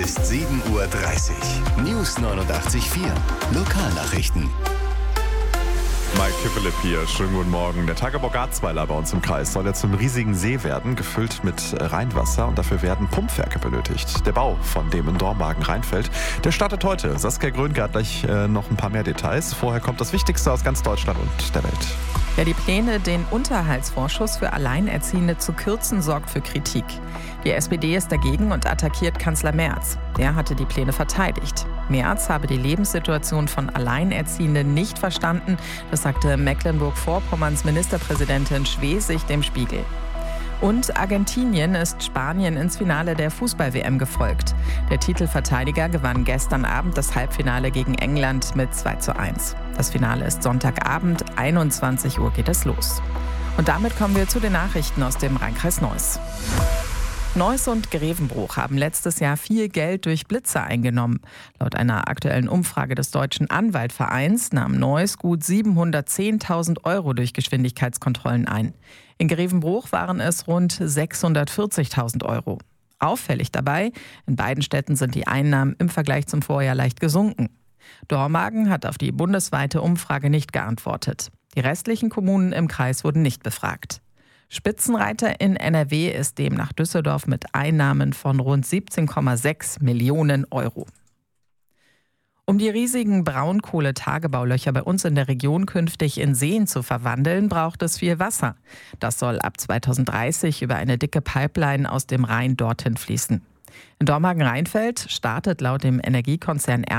Ist 7:30 Uhr. News 89.4. Lokalnachrichten. Mike Kivelepp hier, schönen guten Morgen. Der Tagebau Garzweiler bei uns im Kreis soll jetzt zu einem riesigen See werden, gefüllt mit Rheinwasser, und dafür werden Pumpwerke benötigt. Der Bau von dem in Dormagen-Rheinfeld, der startet heute. Saskia Gröhnke hat gleich noch ein paar mehr Details. Vorher kommt das Wichtigste aus ganz Deutschland und der Welt. Ja, die Pläne, den Unterhaltsvorschuss für Alleinerziehende zu kürzen, sorgt für Kritik. Die SPD ist dagegen und attackiert Kanzler Merz. Der hatte die Pläne verteidigt. Merz habe die Lebenssituation von Alleinerziehenden nicht verstanden, das sagte Mecklenburg-Vorpommerns Ministerpräsidentin Schwesig dem Spiegel. Und Argentinien ist Spanien ins Finale der Fußball-WM gefolgt. Der Titelverteidiger gewann gestern Abend das Halbfinale gegen England mit 2:1. Das Finale ist Sonntagabend, 21 Uhr geht es los. Und damit kommen wir zu den Nachrichten aus dem Rheinkreis Neuss. Neuss und Grevenbruch haben letztes Jahr viel Geld durch Blitze eingenommen. Laut einer aktuellen Umfrage des Deutschen Anwaltvereins nahm Neuss gut 710.000 € durch Geschwindigkeitskontrollen ein. In Grevenbruch waren es rund 640.000 €. Auffällig dabei, in beiden Städten sind die Einnahmen im Vergleich zum Vorjahr leicht gesunken. Dormagen hat auf die bundesweite Umfrage nicht geantwortet. Die restlichen Kommunen im Kreis wurden nicht befragt. Spitzenreiter in NRW ist demnach Düsseldorf mit Einnahmen von rund 17,6 Millionen €. Um die riesigen Braunkohletagebaulöcher bei uns in der Region künftig in Seen zu verwandeln, braucht es viel Wasser. Das soll ab 2030 über eine dicke Pipeline aus dem Rhein dorthin fließen. In Dormagen-Rheinfeld startet laut dem Energiekonzern